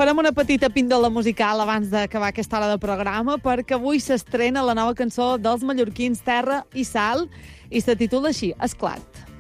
Farem una petita píndola musical abans d'acabar aquesta hora de programa, perquè avui s'estrena la nova cançó dels mallorquins Terra i Sal i se titula així, Esclat.